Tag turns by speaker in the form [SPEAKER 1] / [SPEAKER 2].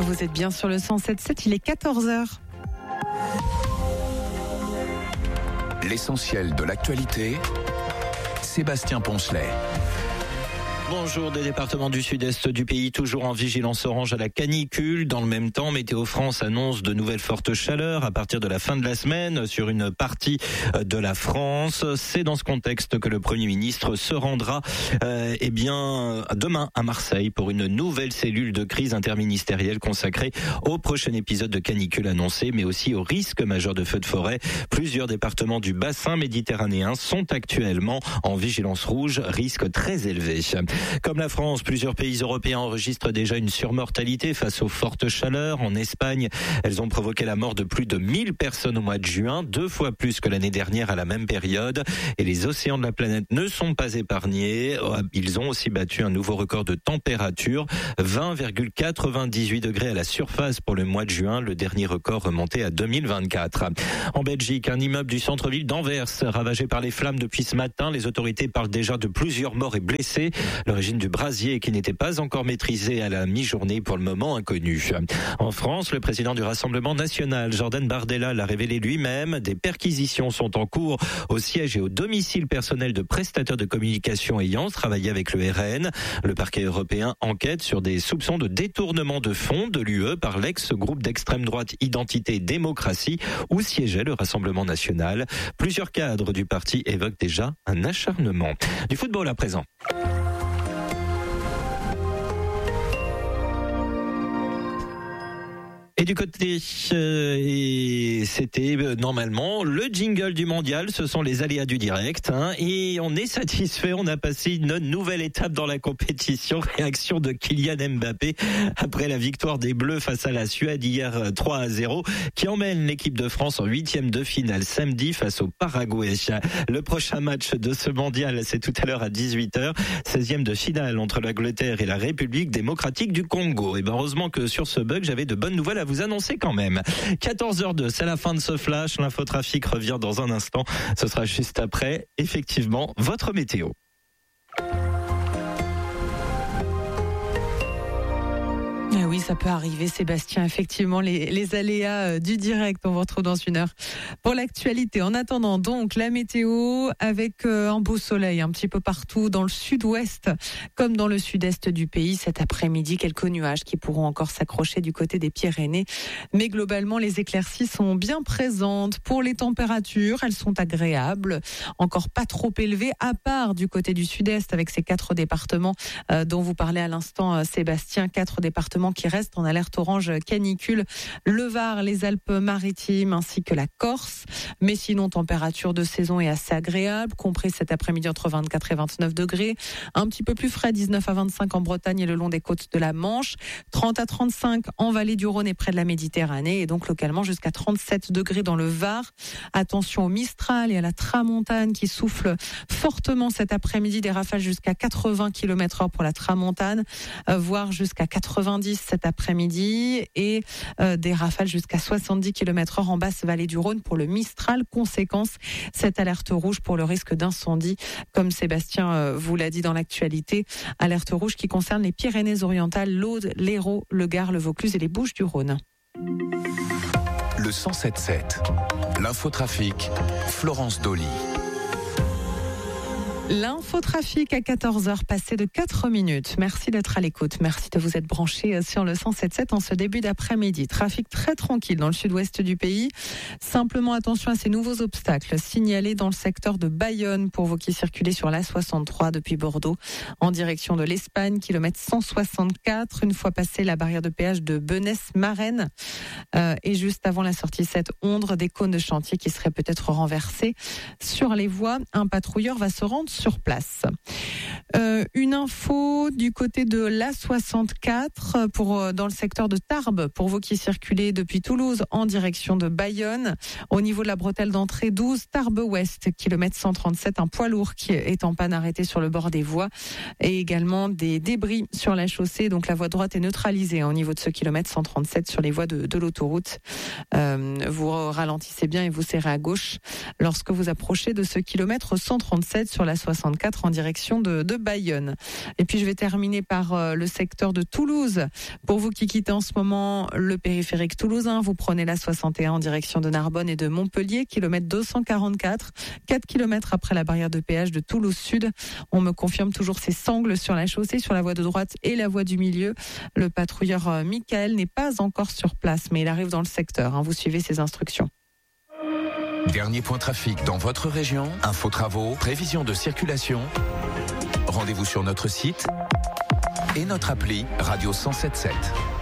[SPEAKER 1] Vous êtes bien sur le 107.7, il est 14h.
[SPEAKER 2] L'essentiel de l'actualité, Sébastien Poncelet.
[SPEAKER 3] Bonjour, des départements du sud-est du pays toujours en vigilance orange à la canicule. Dans le même temps, Météo France annonce de nouvelles fortes chaleurs à partir de la fin de la semaine sur une partie de la France. C'est dans ce contexte que le Premier ministre se rendra demain à Marseille pour une nouvelle cellule de crise interministérielle consacrée au prochain épisode de canicule annoncé, mais aussi au risque majeur de feux de forêt. Plusieurs départements du bassin méditerranéen sont actuellement en vigilance rouge, risque très élevé. Comme la France, plusieurs pays européens enregistrent déjà une surmortalité face aux fortes chaleurs. En Espagne, elles ont provoqué la mort de plus de 1000 personnes au mois de juin, 2 fois plus que l'année dernière à la même période. Et les océans de la planète ne sont pas épargnés. Ils ont aussi battu un nouveau record de température, 20,98 degrés à la surface pour le mois de juin, le dernier record remonté à 2024. En Belgique, un immeuble du centre-ville d'Anvers ravagé par les flammes depuis ce matin. Les autorités parlent déjà de plusieurs morts et blessés. L'origine du brasier qui n'était pas encore maîtrisée à la mi-journée, pour le moment inconnue. En France, le président du Rassemblement national, Jordan Bardella, l'a révélé lui-même. Des perquisitions sont en cours au siège et au domicile personnel de prestataires de communication ayant travaillé avec le RN. Le parquet européen enquête sur des soupçons de détournement de fonds de l'UE par l'ex-groupe d'extrême droite Identité et Démocratie où siégeait le Rassemblement national. Plusieurs cadres du parti évoquent déjà un acharnement. Du football à présent. Et du côté, c'était normalement le jingle du mondial, ce sont les aléas du direct, et on est satisfait, on a passé une nouvelle étape dans la compétition, réaction de Kylian Mbappé après la victoire des Bleus face à la Suède hier 3-0, qui emmène l'équipe de France en 8e de finale samedi face au Paraguay. Le prochain match de ce mondial, c'est tout à l'heure à 18h, 16e de finale entre l'Angleterre et la République démocratique du Congo. Et heureusement que sur ce bug, j'avais de bonnes nouvelles à vous annoncer quand même. 14h02, c'est la fin de ce flash. L'infotrafic revient dans un instant. Ce sera juste après, effectivement, votre météo.
[SPEAKER 1] Oui, ça peut arriver, Sébastien. Effectivement, les aléas du direct, on vous retrouve dans une heure pour l'actualité. En attendant, donc, la météo avec un beau soleil un petit peu partout dans le sud-ouest comme dans le sud-est du pays. Cet après-midi, quelques nuages qui pourront encore s'accrocher du côté des Pyrénées. Mais globalement, les éclaircies sont bien présentes. Pour les températures, elles sont agréables, encore pas trop élevées, à part du côté du sud-est avec ces 4 départements dont vous parlez à l'instant, Sébastien. 4 départements qui restent en alerte orange canicule, le Var, les Alpes-Maritimes ainsi que la Corse. Mais sinon, température de saison est assez agréable, compris cet après-midi entre 24 et 29 degrés. Un petit peu plus frais, 19 à 25 en Bretagne et le long des côtes de la Manche. 30 à 35 en vallée du Rhône et près de la Méditerranée. Et donc localement jusqu'à 37 degrés dans le Var. Attention au Mistral et à la Tramontane qui souffle fortement cet après-midi. Des rafales jusqu'à 80 km/h pour la Tramontane, voire jusqu'à 90 cet après-midi, et des rafales jusqu'à 70 km/h en basse vallée du Rhône pour le Mistral. Conséquence, cette alerte rouge pour le risque d'incendie, comme Sébastien vous l'a dit dans l'actualité. Alerte rouge qui concerne les Pyrénées-Orientales, l'Aude, l'Hérault, le Gard, le Vaucluse et les Bouches-du-Rhône.
[SPEAKER 2] Le 107.7, l'infotrafic, Florence Dolly.
[SPEAKER 1] L'infotrafic à 14h, passé de 4 minutes. Merci d'être à l'écoute. Merci de vous être branchés sur le 107.7 en ce début d'après-midi. Trafic très tranquille dans le sud-ouest du pays. Simplement attention à ces nouveaux obstacles signalés dans le secteur de Bayonne pour vous qui circulez sur l'A63 depuis Bordeaux en direction de l'Espagne, kilomètre 164. Une fois passé la barrière de péage de Benesse-Marenne et juste avant la sortie 7 Ondre, des cônes de chantier qui seraient peut-être renversés sur les voies. Un patrouilleur va se rendre sur place. Une info du côté de l'A64 dans le secteur de Tarbes pour vous qui circulez depuis Toulouse en direction de Bayonne. Au niveau de la bretelle d'entrée 12, Tarbes-Ouest, kilomètre 137, un poids lourd qui est en panne arrêté sur le bord des voies et également des débris sur la chaussée. Donc la voie droite est neutralisée au niveau de ce kilomètre 137 sur les voies de l'autoroute. Vous ralentissez bien et vous serrez à gauche lorsque vous approchez de ce kilomètre 137 sur la 64 en direction de Bayonne. Et puis je vais terminer par le secteur de Toulouse. Pour vous qui quittez en ce moment le périphérique toulousain, vous prenez la 61 en direction de Narbonne et de Montpellier, kilomètre 244, 4 km après la barrière de péage de Toulouse Sud. On me confirme toujours ces sangles sur la chaussée, sur la voie de droite et la voie du milieu. Le patrouilleur Michael n'est pas encore sur place, mais il arrive dans le secteur. Vous suivez ses instructions.
[SPEAKER 2] Dernier point trafic dans votre région, infos travaux, prévision de circulation. Rendez-vous sur notre site et notre appli Radio 107.7.